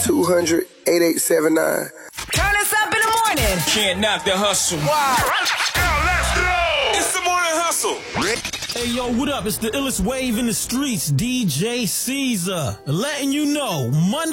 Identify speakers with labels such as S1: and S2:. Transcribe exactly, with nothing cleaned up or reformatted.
S1: two hundred, eighty-eight seventy-nine.
S2: Turn us up in the morning.
S3: Can't knock the hustle.
S2: Wow.
S3: Let's go. It's the morning hustle.
S4: Hey, yo, what up? It's the illest wave in the streets, D J Caesar. Letting you know, Monday.